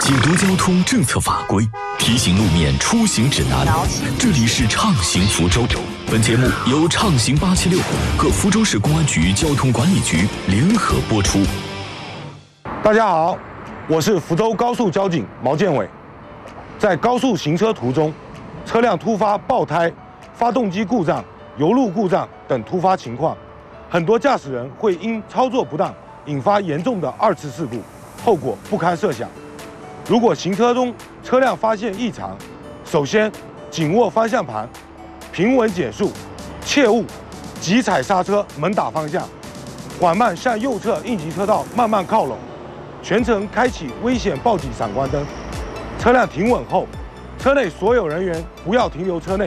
解读交通政策法规，提醒路面出行指南。这里是畅行福州。本节目由畅行876和福州市公安局交通管理局联合播出。 大家好，我是福州高速交警毛建伟。在高速行车途中，车辆突发爆胎、发动机故障、油路故障等突发情况，很多驾驶人会因操作不当引发严重的2次事故，后果不堪设想。如果行车中车辆发现异常，首先紧握方向盘，平稳减速，切勿急踩刹车猛打方向，缓慢向右侧应急车道慢慢靠拢，全程开启危险报警闪光灯。车辆停稳后，车内所有人员不要停留车内，